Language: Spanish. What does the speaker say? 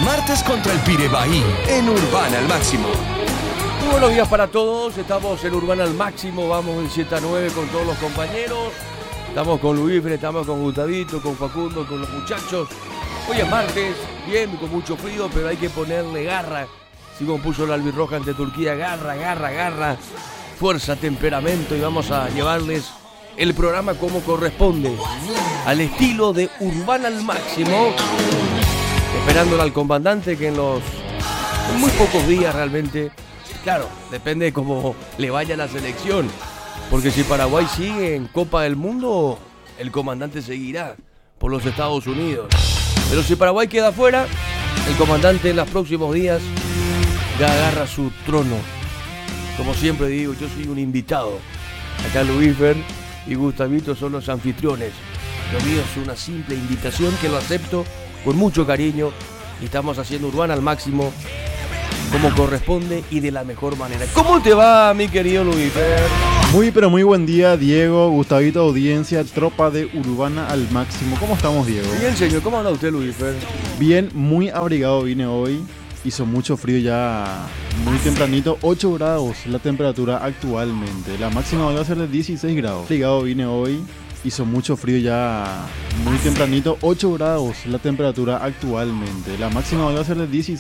Martes contra el Pirebaí en Urbana al Máximo. Muy buenos días para todos, estamos en Urbana al Máximo, vamos en 7 a 9 con todos los compañeros. Estamos con Luis, estamos con Gustavito, con Facundo, con los muchachos. Hoy es martes, bien, con mucho frío, pero hay que ponerle garra. Así como puso la albirroja ante Turquía, garra, fuerza, temperamento, y vamos a llevarles el programa como corresponde, al estilo de Urbana al Máximo, esperándole al comandante que en muy pocos días realmente, claro, depende de cómo le vaya la selección, porque si Paraguay sigue en Copa del Mundo, el comandante seguirá por los Estados Unidos. Pero si Paraguay queda fuera, el comandante en los próximos días ya agarra su trono. Como siempre digo, yo soy un invitado. Acá Luisfer y Gustavito son los anfitriones. Lo mío es una simple invitación que lo acepto con mucho cariño. Y estamos haciendo Urbana al Máximo como corresponde y de la mejor manera. ¿Cómo te va, mi querido Luisfer? Muy buen día, Diego, Gustavito, audiencia, tropa de Urbana al Máximo. ¿Cómo estamos, Diego? Bien, señor. ¿Cómo anda usted, Luisfer? Bien, muy abrigado vine hoy. Hizo mucho frío ya muy tempranito, 8 grados la temperatura actualmente. La máxima hoy va a ser de 16 grados. Abrigado vine hoy. Hizo mucho frío ya muy tempranito, 8 grados la temperatura actualmente. La máxima hoy va a ser de 16